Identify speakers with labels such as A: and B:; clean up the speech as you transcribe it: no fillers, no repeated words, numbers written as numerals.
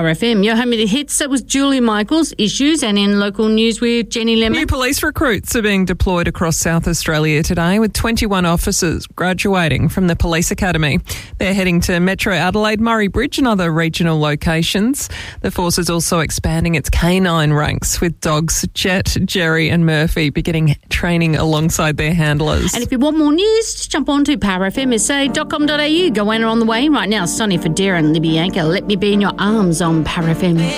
A: Power FM. Your home of the hits. That was Julie Michaels, Issues, and in local news with Jenny Lemon.
B: New police recruits are being deployed across South Australia today, with 21 officers graduating from the Police Academy. They're heading to Metro Adelaide, Murray Bridge and other regional locations. The force is also expanding its canine ranks, with dogs Jet, Jerry and Murphy beginning training alongside their handlers.
A: And if you want more news, just jump on to powerfmsa.com.au. Go on the way right now. Sonny for Darren, Libby Anchor. Let me be in your arms on Power FM.